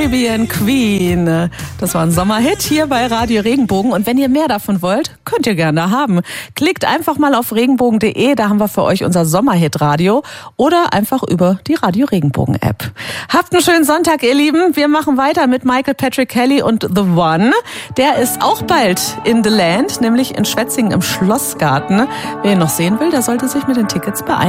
Arabian Queen. Das war ein Sommerhit hier bei Radio Regenbogen. Und wenn ihr mehr davon wollt, könnt ihr gerne haben. Klickt einfach mal auf regenbogen.de, da haben wir für euch unser Sommerhit-Radio. Oder einfach über die Radio Regenbogen-App. Habt einen schönen Sonntag, ihr Lieben. Wir machen weiter mit Michael Patrick Kelly und The One. Der ist auch bald in The Land, nämlich in Schwetzingen im Schlossgarten. Wer ihn noch sehen will, der sollte sich mit den Tickets beeilen.